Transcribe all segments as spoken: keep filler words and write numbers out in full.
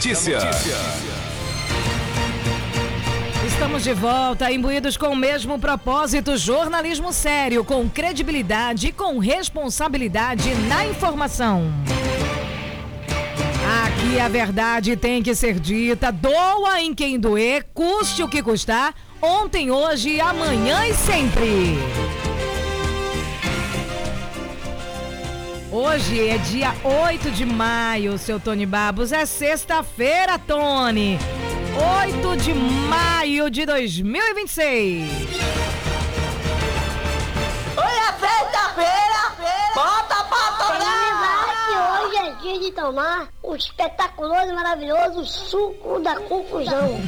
Notícia. Estamos de volta, imbuídos com o mesmo propósito, jornalismo sério, com credibilidade e com responsabilidade na informação. Aqui a verdade tem que ser dita, doa em quem doer, custe o que custar, ontem, hoje, amanhã e sempre. Hoje é dia oito de maio, seu Tony Babos, é sexta-feira, Tony. oito de maio de dois mil e vinte e seis. Hoje é sexta-feira, bota pra torar! Que hoje é dia de tomar o espetaculoso e maravilhoso suco da conclusão.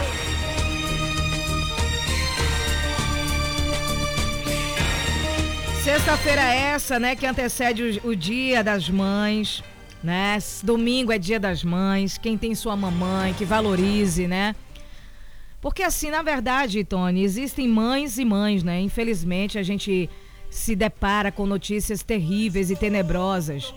Sexta-feira é essa, né, que antecede o, o Dia das Mães, né? Domingo é Dia das Mães, quem tem sua mamãe, que valorize, né? Porque assim, na verdade, Tony, existem mães e mães, né? Infelizmente, a gente se depara com notícias terríveis e tenebrosas.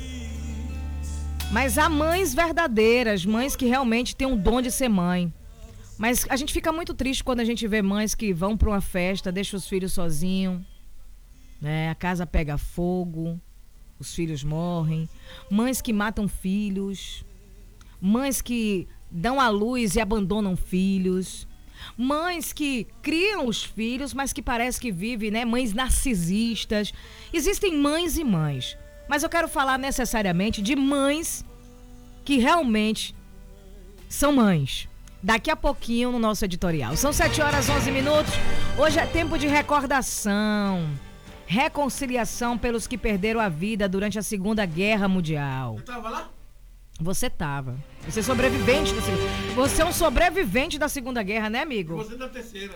Mas há mães verdadeiras, mães que realmente têm um dom de ser mãe. Mas a gente fica muito triste quando a gente vê mães que vão para uma festa, deixam os filhos sozinhos, né? A casa pega fogo, os filhos morrem, mães que matam filhos, mães que dão à luz e abandonam filhos, mães que criam os filhos, mas que parece que vivem, né? Mães narcisistas. Existem mães e mães, mas eu quero falar necessariamente de mães que realmente são mães. Daqui a pouquinho no nosso editorial. São sete horas e onze minutos, hoje é tempo de recordação. Reconciliação pelos que perderam a vida durante a Segunda Guerra Mundial. Eu tava lá? Você tava. Você é sobrevivente da Segunda... Você é um sobrevivente da Segunda Guerra, né, amigo? Você da terceira.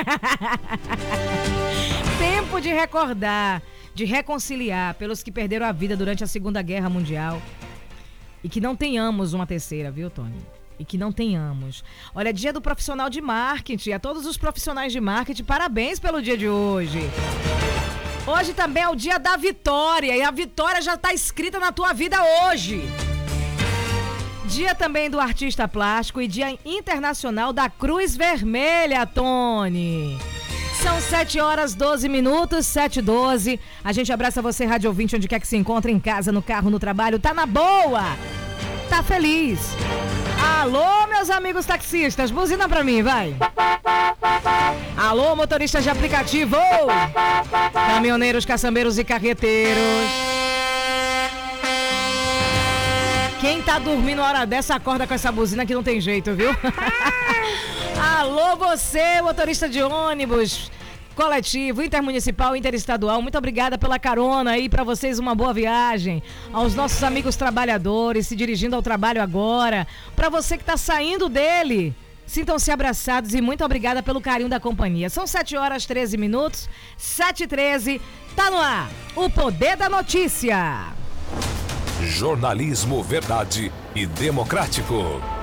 Tempo de recordar, de reconciliar pelos que perderam a vida durante a Segunda Guerra Mundial. E que não tenhamos uma terceira, viu, Tony? E que não tenhamos. Olha, dia do profissional de marketing. A todos os profissionais de marketing, parabéns pelo dia de hoje. Hoje também é o dia da vitória, e a vitória já está escrita na tua vida hoje. Dia também do artista plástico e dia internacional da Cruz Vermelha, Tony. São sete horas, doze minutos, sete e doze. A gente abraça você, rádio ouvinte, onde quer que se encontre, em casa, no carro, no trabalho. Tá na boa, tá feliz. Alô, meus amigos taxistas, buzina pra mim, vai. Alô, motoristas de aplicativo, caminhoneiros, caçambeiros e carreteiros. Quem tá dormindo na hora dessa, acorda com essa buzina que não tem jeito, viu? Alô, você, motorista de ônibus, coletivo, intermunicipal, interestadual, muito obrigada pela carona aí, pra vocês uma boa viagem. Aos nossos amigos trabalhadores, se dirigindo ao trabalho agora, pra você que tá saindo dele, sintam-se abraçados e muito obrigada pelo carinho da companhia. São sete horas, treze minutos, sete e treze, tá no ar, o Poder da Notícia. Jornalismo verdade e democrático.